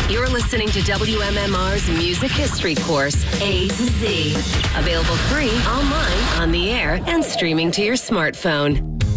You're listening to WMMR's Music History Course, A to Z. Available free, online, on the air, and streaming to your smartphone.